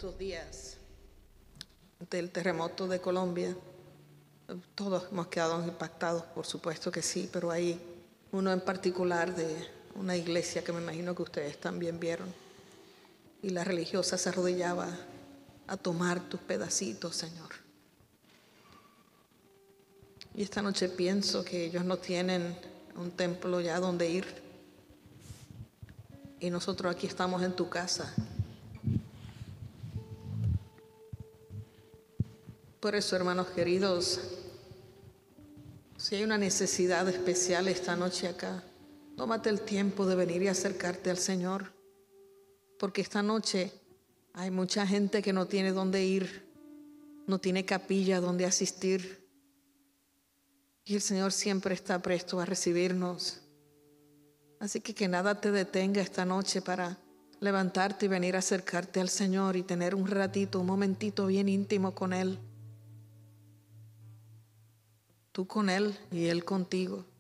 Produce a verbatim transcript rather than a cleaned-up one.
estos días del terremoto de Colombia. Todos hemos quedado impactados, por supuesto que sí, pero hay uno en particular de una iglesia que me imagino que ustedes también vieron. Y la religiosa se arrodillaba a tomar tus pedacitos, Señor. Y esta noche pienso que ellos no tienen un templo ya donde ir. Y nosotros aquí estamos en tu casa. Por eso, hermanos queridos, si hay una necesidad especial esta noche acá, tómate el tiempo de venir y acercarte al Señor. Porque esta noche hay mucha gente que no tiene dónde ir, no tiene capilla donde asistir. Y el Señor siempre está presto a recibirnos. Así que que nada te detenga esta noche para levantarte y venir a acercarte al Señor y tener un ratito, un momentito bien íntimo con Él. Tú con Él y Él contigo.